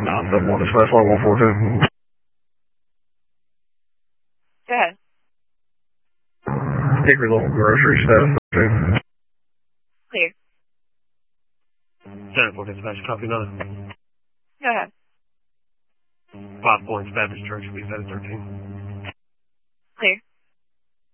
the one is fast line 142. Go ahead. Hickory local grocery status. Clear. Senate Board Dispatch, copy another. Go ahead. 5 Points Baptist Church, be 13. Clear.